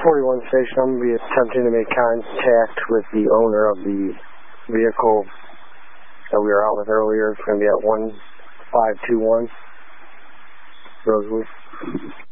41 station, I'm going to be attempting to make contact with the owner of the vehicle that we were out with earlier. It's going to be at 1521 Rosewood.